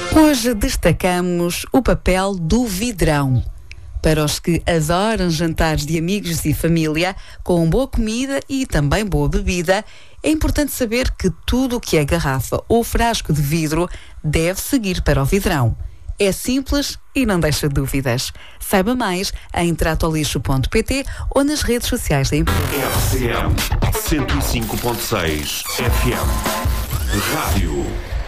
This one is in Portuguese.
Hoje destacamos o papel do vidrão. Para os que adoram jantares de amigos e família, com boa comida e também boa bebida, é importante saber que tudo o que é garrafa ou frasco de vidro deve seguir para o vidrão. É simples e não deixa dúvidas. Saiba mais em tratolixo.pt ou nas redes sociais da empresa. RCM 105.6 FM Rádio